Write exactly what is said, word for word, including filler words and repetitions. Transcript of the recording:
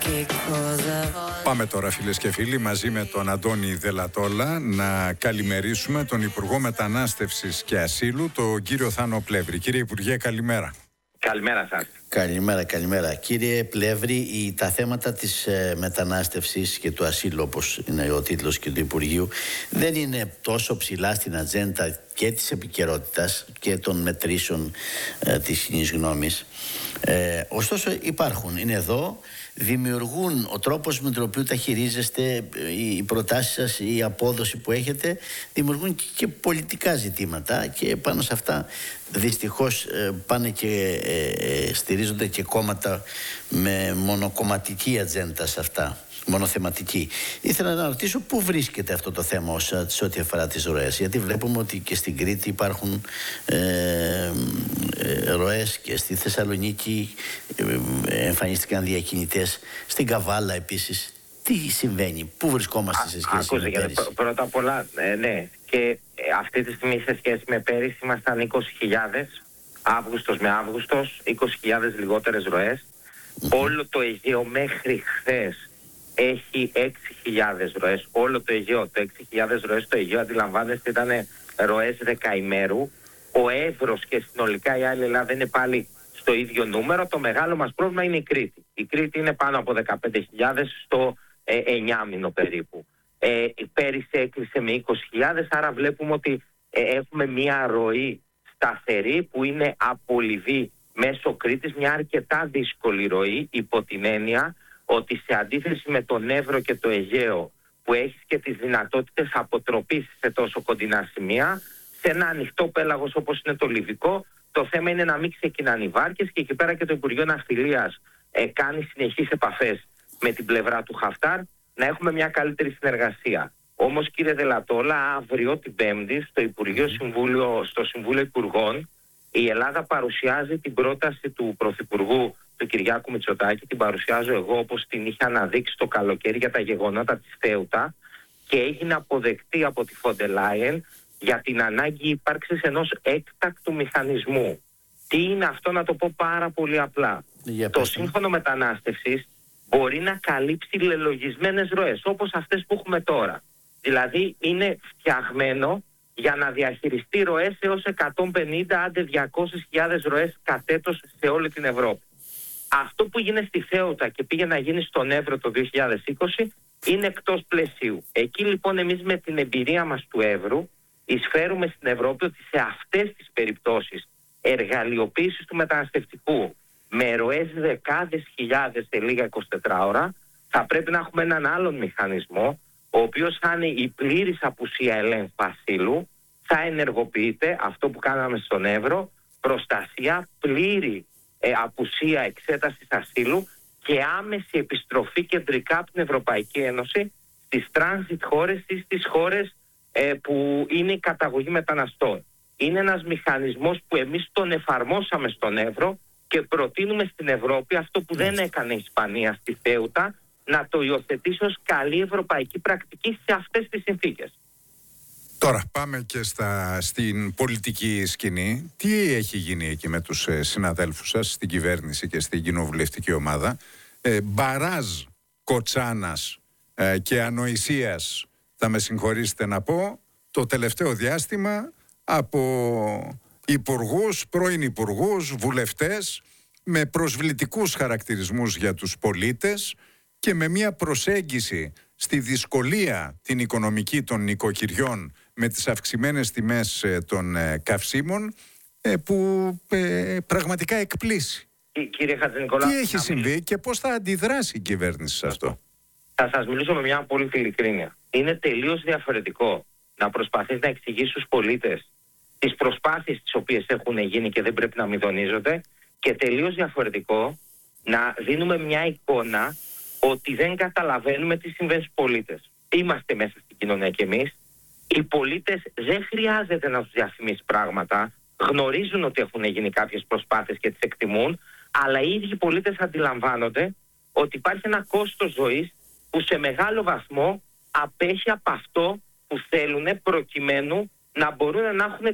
Πάμε τώρα, φίλες και φίλοι, μαζί με τον Αντώνη Δελατόλα να καλημερίσουμε τον Υπουργό Μετανάστευσης και Ασύλου, τον κύριο Θάνο Πλεύρη. Κύριε Υπουργέ, καλημέρα. Καλημέρα σας. Καλημέρα, καλημέρα. Κύριε Πλεύρη, τα θέματα της ε, μετανάστευσης και του ασύλου, όπως είναι ο τίτλος και του Υπουργείου, δεν είναι τόσο ψηλά στην ατζέντα και της επικαιρότητας και των μετρήσεων ε, της κοινής γνώμης. Ε, ωστόσο υπάρχουν, είναι εδώ, δημιουργούν ο τρόπος με τον οποίο τα χειρίζεστε, οι προτάσεις σας, η απόδοση που έχετε, δημιουργούν και, και πολιτικά ζητήματα και πάνω σε αυτά δυστυχώς πάνε και ε, στηρίζονται και κόμματα με μονοκομματική ατζέντα σε αυτά, μονοθεματική. Ήθελα να ρωτήσω πού βρίσκεται αυτό το θέμα σε ό,τι αφορά τις ροές, γιατί βλέπουμε ότι και στην Κρήτη υπάρχουν ε, ε, ροές και στη Θεσσαλονίκη ε, εμφανίστηκαν διακινητές, στην Καβάλα επίσης. Τι συμβαίνει, πού βρισκόμαστε σε σχέση με πέρυσι? Πρω, πρώτα απ' όλα, ε, ναι, και ε, αυτή τη στιγμή σε σχέση με πέρυσι ήμασταν είκοσι χιλιάδες, Αύγουστος με Αύγουστος, είκοσι χιλιάδες λιγότερες ροές. Mm-hmm. Όλο το Αιγαίο μέχρι χθες έχει έξι χιλιάδες ροές. Όλο το Αιγαίο, το έξι χιλιάδες ροές στο Αιγαίο, αντιλαμβάνεστε, ήταν ροές δεκαημέρου. Ο Εύρος και συνολικά η άλλη Ελλάδα είναι πάλι στο ίδιο νούμερο. Το μεγάλο μας πρόβλημα είναι η Κρήτη. Η Κρήτη είναι πάνω από δεκαπέντε χιλιάδες στο ε, εννιά μήνο περίπου. Ε, πέρυσι έκλεισε με είκοσι χιλιάδες, άρα βλέπουμε ότι ε, έχουμε μια ροή σταθερή που είναι από Λιβύη μέσω Κρήτης, μια αρκετά δύσκολη ροή, υπό την έννοια ότι σε αντίθεση με τον Εύρο και το Αιγαίο, που έχεις και τις δυνατότητες αποτροπής σε τόσο κοντινά σημεία, σε ένα ανοιχτό πέλαγος όπως είναι το Λιβικό, το θέμα είναι να μην ξεκινάνε οι βάρκες, και εκεί πέρα και το Υπουργείο Ναυτιλίας ε, κάνει συνεχείς επαφές με την πλευρά του Χαφτάρ, να έχουμε μια καλύτερη συνεργασία. Όμως, κύριε Δελατόλα, αύριο την Πέμπτη στο Υπουργείο Συμβούλιο, στο Συμβούλιο Υπουργών, η Ελλάδα παρουσιάζει την πρόταση του Πρωθυπουργού, του Κυριάκου Μητσοτάκη, την παρουσιάζω εγώ όπως την είχε αναδείξει το καλοκαίρι για τα γεγονότα της Θέουτα, και έγινε αποδεκτή από τη Φόντερ Λάιεν για την ανάγκη ύπαρξης ενός έκτακτου μηχανισμού. Τι είναι αυτό, να το πω πάρα πολύ απλά. Για το σύμφωνο μετανάστευσης μπορεί να καλύψει λελογισμένες ροές, όπως αυτές που έχουμε τώρα. Δηλαδή είναι φτιαγμένο για να διαχειριστεί ροές έως εκατόν πενήντα άντε διακόσιες χιλιάδες ροές κατ' έτος σε όλη την Ευρώπη. Αυτό που γίνεται στη Θέουτα και πήγε να γίνει στον Εύρο το δύο χιλιάδες είκοσι είναι εκτός πλαισίου. Εκεί λοιπόν εμείς με την εμπειρία μας του Εύρου εισφέρουμε στην Ευρώπη ότι σε αυτές τις περιπτώσεις εργαλειοποίησης του μεταναστευτικού με ροές δεκάδες χιλιάδες σε λίγα εικοσιτέσσερις ώρα, θα πρέπει να έχουμε έναν άλλον μηχανισμό, ο οποίος θα είναι η πλήρης απουσία ελέγχου ασύλου, θα ενεργοποιείται αυτό που κάναμε στον Εύρο, προστασία, πλήρη ε, απουσία εξέτασης ασύλου και άμεση επιστροφή κεντρικά από την Ευρωπαϊκή Ένωση στις transit χώρες ή στις χώρες ε, που είναι η καταγωγή μεταναστών. Είναι ένας μηχανισμός που εμείς τον εφαρμόσαμε στον Εύρο και προτείνουμε στην Ευρώπη αυτό που δεν έκανε η Ισπανία στη Θέουτα, να το υιοθετήσει ως καλή ευρωπαϊκή πρακτική σε αυτές τις συνθήκες. Τώρα πάμε και στα, στην πολιτική σκηνή. Τι έχει γίνει εκεί με τους ε, συναδέλφους σας στην κυβέρνηση και στην κοινοβουλευτική ομάδα? Ε, μπαράζ κοτσάνας ε, και ανοησίας, θα με συγχωρήσετε να πω, το τελευταίο διάστημα από υπουργούς, πρώην υπουργούς, βουλευτές, με προσβλητικούς χαρακτηρισμούς για τους πολίτες και με μια προσέγγιση στη δυσκολία την οικονομική των νοικοκυριών με τις αυξημένες τιμές των καυσίμων, που ε, πραγματικά εκπλήσει. Κύριε Χατζηνικολάου, τι έχει συμβεί και πώς θα αντιδράσει η κυβέρνηση σε αυτό? Θα σας μιλήσω με μια απόλυτη ειλικρίνεια. Είναι τελείως διαφορετικό να προσπαθείς να εξηγήσεις στους πολίτες τις προσπάθειες τις οποίες έχουν γίνει και δεν πρέπει να μηδονίζονται, και τελείως διαφορετικό να δίνουμε μια εικόνα ότι δεν καταλαβαίνουμε τι συμβαίνει στους πολίτες. Είμαστε μέσα στην κοινωνία κι εμείς. Οι πολίτες δεν χρειάζεται να τους διαφημίσεις πράγματα. Γνωρίζουν ότι έχουν γίνει κάποιες προσπάθειες και τις εκτιμούν, αλλά οι ίδιοι πολίτες αντιλαμβάνονται ότι υπάρχει ένα κόστος ζωής που σε μεγάλο βαθμό απέχει από αυτό που θέλουν, προκειμένου να μπορούν να έχουν